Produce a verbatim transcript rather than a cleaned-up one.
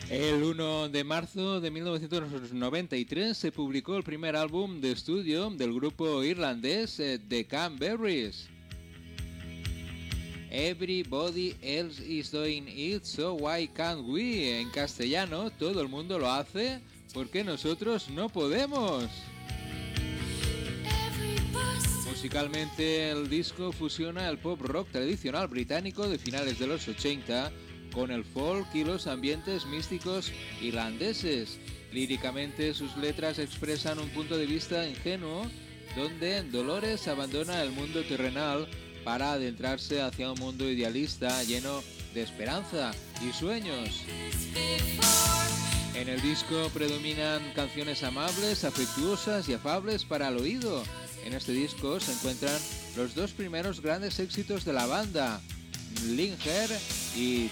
El uno de marzo de mil novecientos noventa y tres se publicó el primer álbum de estudio del grupo irlandés eh, The Cranberries. Everybody else is doing it, so why can't we? En castellano, todo el mundo lo hace, ¿por qué nosotros no podemos? Musicalmente, el disco fusiona el pop rock tradicional británico de finales de los ochenta con el folk y los ambientes místicos irlandeses. Líricamente, sus letras expresan un punto de vista ingenuo donde Dolores abandona el mundo terrenal para adentrarse hacia un mundo idealista lleno de esperanza y sueños. En el disco predominan canciones amables, afectuosas y afables para el oído. En este disco se encuentran los dos primeros grandes éxitos de la banda, Linger y